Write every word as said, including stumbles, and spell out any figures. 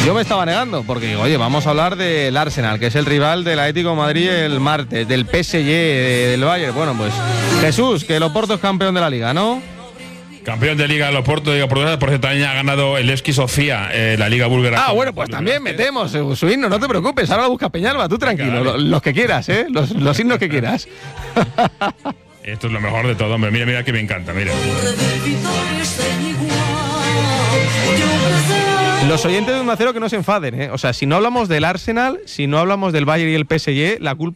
Yo me estaba negando, porque digo, oye, vamos a hablar del Arsenal, que es el rival del Atlético de Madrid el martes, del P S G, del Bayern. Bueno, pues Jesús, que el Oporto es campeón de la Liga, ¿no? Campeón de Liga, el Oporto, Liga Portuguesa, por cierto, también ha ganado el Eski Sofía, eh, la Liga búlgara. Ah, bueno, pues también metemos eh, su himno, no te preocupes, ahora busca Peñalba, tú tranquilo, los, los que quieras, ¿eh? Los, los himnos que quieras. Esto es lo mejor de todo, hombre, mira, mira que me encanta, mira. Los oyentes de Onda Cero que no se enfaden, ¿eh? O sea, si no hablamos del Arsenal, si no hablamos del Bayern y el P S G, la culpa